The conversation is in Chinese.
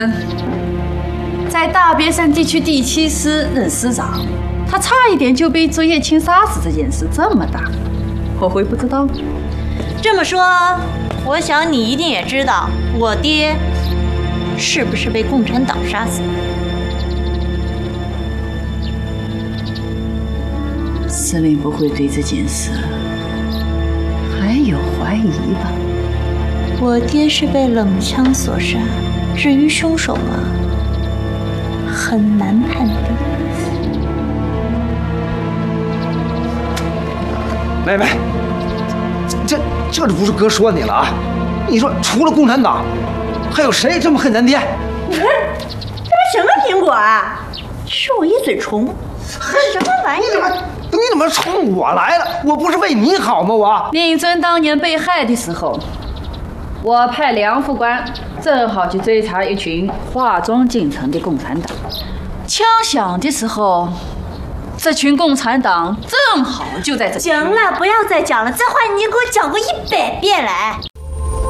在大别山地区第7师任师长，他差一点就被竹叶青杀死，这件事这么大，我会不知道？ 这么说，我想你一定也知道我爹是不是被共产党杀死的？ 司令不会对这件事还有怀疑吧？ 我爹是被冷枪所杀，至于凶手吗？很难判定。 妹妹，这不是哥说你了啊？你说除了共产党，还有谁这么恨咱爹？ 你看，这什么苹果啊？是我一嘴虫，什么玩意儿？ 你怎么冲我来了？我不是为你好吗？我令尊当年被害的时候，我派梁副官正好去追查一群化妆进城的共产党。枪响的时候，这群共产党正好就在这。 行了，不要再讲了，这话你已经给我讲过100遍了。